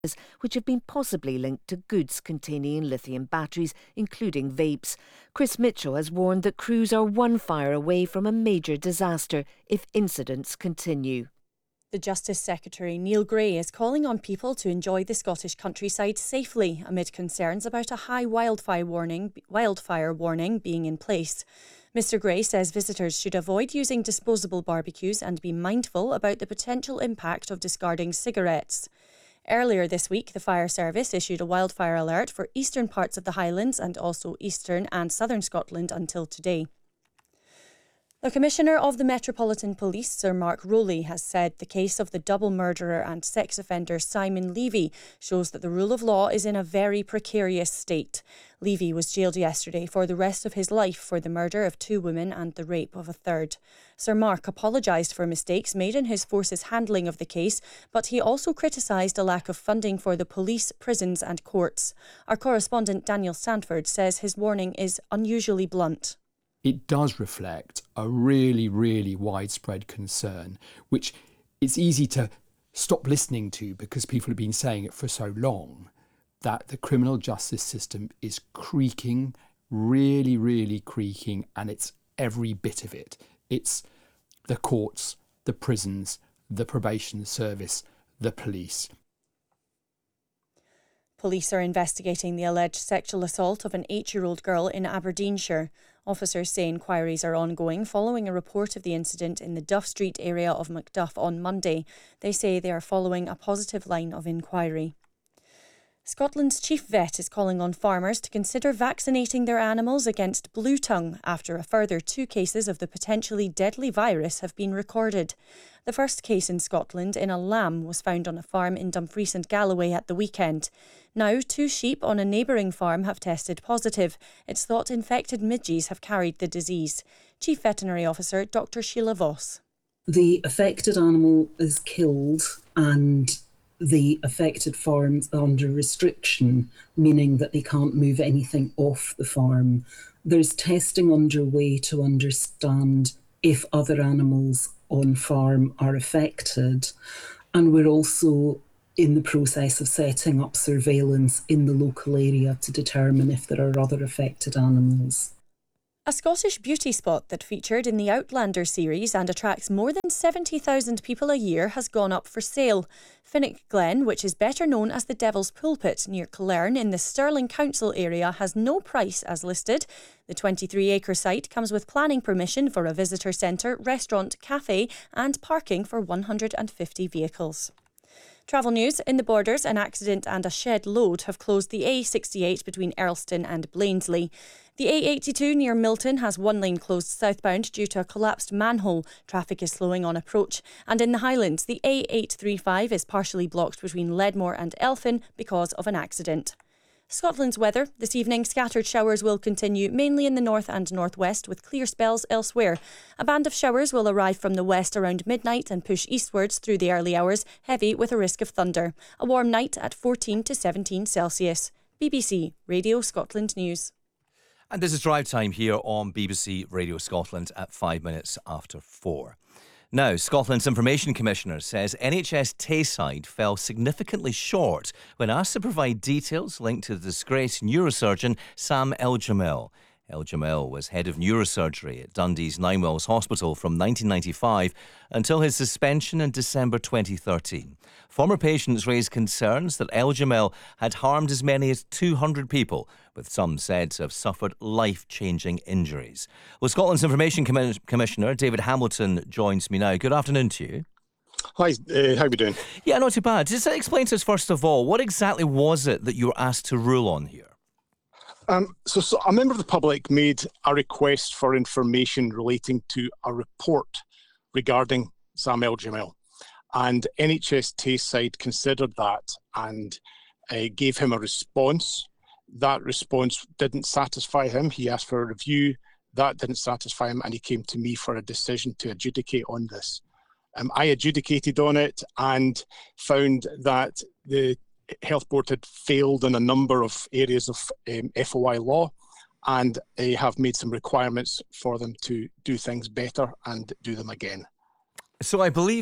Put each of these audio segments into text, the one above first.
which have been possibly linked to goods containing lithium batteries, including vapes. Chris Mitchell has warned that crews are one fire away from a major disaster if incidents continue. The Justice Secretary Neil Gray is calling on people to enjoy the Scottish countryside safely amid concerns about a high wildfire warning being in place. Mr Gray says visitors should avoid using disposable barbecues and be mindful about the potential impact of discarding cigarettes. Earlier this week, the fire service issued a wildfire alert for eastern parts of the Highlands and also eastern and southern Scotland until today. The Commissioner of the Metropolitan Police, Sir Mark Rowley, has said the case of the double murderer and sex offender Simon Levy shows that the rule of law is in a very precarious state. Levy was jailed yesterday for the rest of his life for the murder of 2 women and the rape of a third. Sir Mark apologised for mistakes made in his force's handling of the case, but he also criticised a lack of funding for the police, prisons and courts. Our correspondent Daniel Sandford says his warning is unusually blunt. It does reflect a really, really widespread concern, which it's easy to stop listening to because people have been saying it for so long, that the criminal justice system is creaking, really, really creaking, and it's every bit of it. It's the courts, the prisons, the probation service, the police. Police are investigating the alleged sexual assault of an 8-year-old girl in Aberdeenshire. Officers say inquiries are ongoing following a report of the incident in the Duff Street area of Macduff on Monday. They say they are following a positive line of inquiry. Scotland's chief vet is calling on farmers to consider vaccinating their animals against blue tongue after a further 2 cases of the potentially deadly virus have been recorded. The first case in Scotland in a lamb was found on a farm in Dumfries and Galloway at the weekend. Now 2 sheep on a neighbouring farm have tested positive. It's thought infected midges have carried the disease. Chief Veterinary Officer Dr Sheila Voss. The affected animal is killed and the affected farms are under restriction, meaning that they can't move anything off the farm. There's testing underway to understand if other animals on farm are affected. And we're also in the process of setting up surveillance in the local area to determine if there are other affected animals. A Scottish beauty spot that featured in the Outlander series and attracts more than 70,000 people a year has gone up for sale. Finnick Glen, which is better known as the Devil's Pulpit near Killearn in the Stirling Council area, has no price as listed. The 23-acre site comes with planning permission for a visitor centre, restaurant, cafe and parking for 150 vehicles. Travel news. In the Borders, an accident and a shed load have closed the A68 between Earlston and Blainsley. The A82 near Milton has 1 lane closed southbound due to a collapsed manhole. Traffic is slowing on approach. And in the Highlands, the A835 is partially blocked between Ledmore and Elphin because of an accident. Scotland's weather. This evening, scattered showers will continue, mainly in the north and northwest, with clear spells elsewhere. A band of showers will arrive from the west around midnight and push eastwards through the early hours, heavy with a risk of thunder. A warm night at 14 to 17 Celsius. BBC Radio Scotland News. And this is Drive Time here on BBC Radio Scotland at 5 minutes after 4. Now, Scotland's Information Commissioner says NHS Tayside fell significantly short when asked to provide details linked to the disgraced neurosurgeon Sam El-Jamel. El-Jamel was head of neurosurgery at Dundee's Ninewells Hospital from 1995 until his suspension in December 2013. Former patients raised concerns that El-Jamel had harmed as many as 200 people, with some said to have suffered life-changing injuries. Well, Scotland's Information Commissioner David Hamilton joins me now. Good afternoon to you. Hi, how are we doing? Yeah, not too bad. Just explain to us, first of all, what exactly was it that you were asked to rule on here? So a member of the public made a request for information relating to a report regarding Sam El-Jamel. And NHS Tayside considered that and gave him a response. That response didn't satisfy him. He asked for a review. That didn't satisfy him, and he came to me for a decision to adjudicate on this. I adjudicated on it and found that the Health Board had failed in a number of areas of FOI law, and have made some requirements for them to do things better and do them again. So I believe that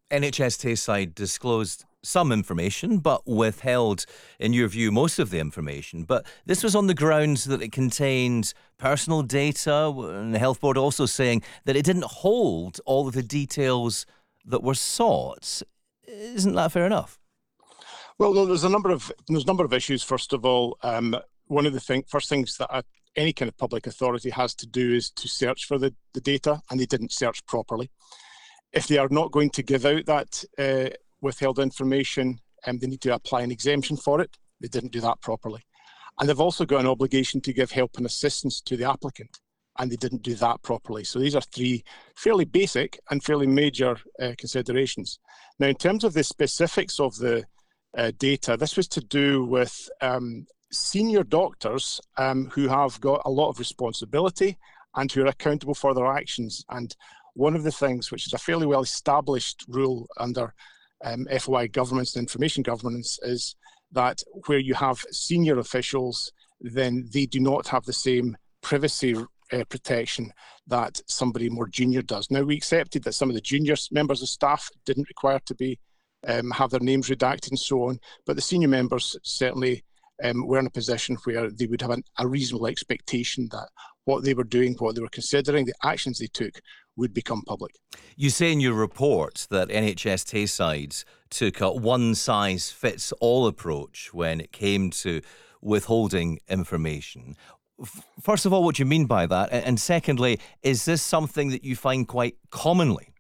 NHS Tayside disclosed some information, but withheld, in your view, most of the information. But this was on the grounds that it contained personal data, and the Health Board also saying that it didn't hold all of the details that were sought. Isn't that fair enough? Well, no, there's a number of issues. First of all, one of the first things that any kind of public authority has to do is to search for the data, and they didn't search properly. If they are not going to give out that withheld information, they need to apply an exemption for it. They didn't do that properly. And they've also got an obligation to give help and assistance to the applicant, and they didn't do that properly. So these are three fairly basic and fairly major considerations. Now, in terms of the specifics of the data, this was to do with senior doctors who have got a lot of responsibility and who are accountable for their actions. And one of the things, which is a fairly well established rule under FOI governance and information governance, is that where you have senior officials, then they do not have the same privacy protection that somebody more junior does. Now, we accepted that some of the junior members of staff didn't require to be have their names redacted and so on, but the senior members certainly were in a position where they would have a reasonable expectation that what they were doing, what they were considering, the actions they took would become public. You say in your report that NHS Tayside took a one-size-fits-all approach when it came to withholding information. First of all, what do you mean by that? And secondly, is this something that you find quite commonly?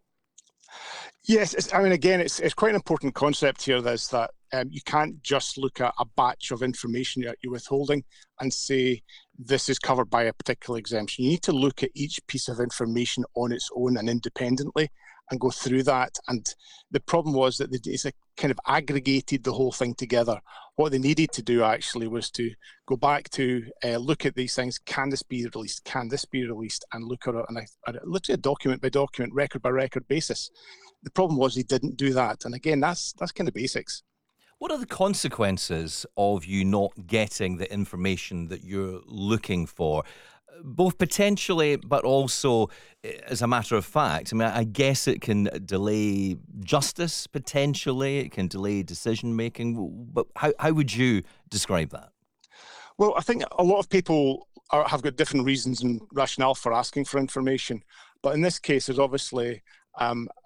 Yes, it's quite an important concept here, that you can't just look at a batch of information that you're withholding and say this is covered by a particular exemption. You need to look at each piece of information on its own and independently and go through that. And the problem was that it's kind of aggregated the whole thing together. What they needed to do actually was to go back to look at these things. Can this be released? Can this be released? And look at it on literally a document by document, record by record basis. The problem was he didn't do that. And again, that's kind of basics. What are the consequences of you not getting the information that you're looking for, both potentially but also as a matter of fact? I mean, I guess it can delay justice potentially, it can delay decision making, but how would you describe that? Well, I think a lot of people have got different reasons and rationale for asking for information. But in this case, there's obviously